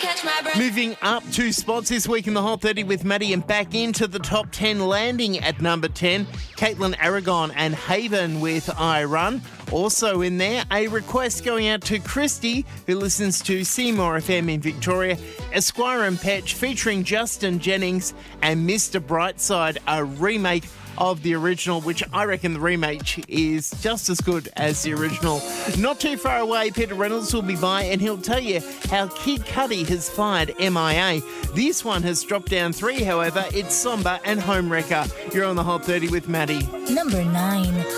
Moving up 2 spots this week in the Hot 30 with Maddie, and back into the top 10, landing at number 10, Caitlin Aragon and Haven with I Run. Also in there, a request going out to Christy, who listens to Seymour FM in Victoria, Esquire and Petch featuring Justin Jennings and Mr. Brightside, a remake of the original, which I reckon the remake is just as good as the original. Not too far away, Peter Reynolds will be by and he'll tell you how Kid Cudi has fired MIA. This one has dropped down 3, however. It's Somber and Homewrecker. You're on the Hot 30 with Maddie. Number 9.